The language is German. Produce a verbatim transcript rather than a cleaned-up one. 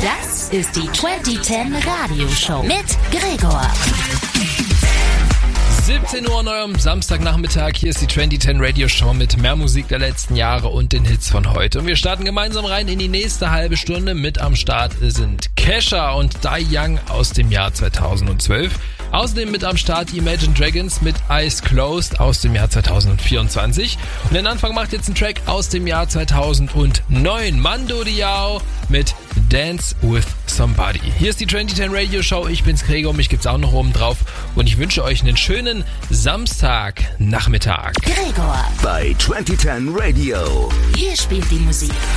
Das ist die zwanzig zehn Radioshow mit Gregor. siebzehn Uhr an eurem Samstagnachmittag. Hier ist die zwanzig zehn Radio Show mit mehr Musik der letzten Jahre und den Hits von heute. Und wir starten gemeinsam rein in die nächste halbe Stunde. Mit am Start sind Kesha und Die Young aus dem Jahr zweitausendzwölf. Außerdem mit am Start die Imagine Dragons mit Eyes Closed aus dem Jahr zweitausendvierundzwanzig. Und den Anfang macht jetzt ein Track aus dem Jahr zweitausendneun. Mando Diao mit Dance with Somebody. Hier ist die zwanzig zehn Radio Show. Ich bin's Gregor, mich gibt's auch noch oben drauf. Und ich wünsche euch einen schönen Samstagnachmittag. Gregor bei zwanzig zehn Radio. Hier spielt die Musik.